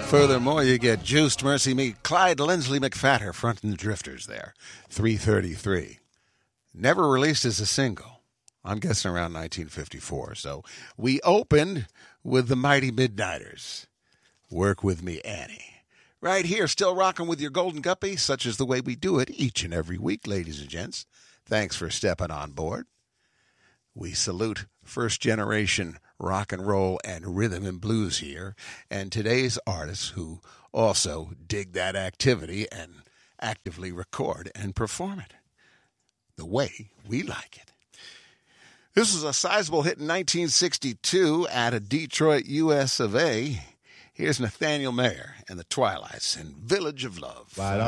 Furthermore, you get Juiced Mercy Me, Clyde Lindsley McFatter fronting the Drifters there. 333. Never released as a single. I'm guessing around 1954. So we opened with the Mighty Midnighters. Work With Me, Annie. Right here, still rocking with your Golden Guppy, such is the way we do it each and every week, ladies and gents. Thanks for stepping on board. We salute first-generation rock and roll and rhythm and blues here, and today's artists who also dig that activity and actively record and perform it the way we like it. This was a sizable hit in 1962 out of Detroit, US of A. Here's Nathaniel Mayer and the Twilights in Village of Love. Right on.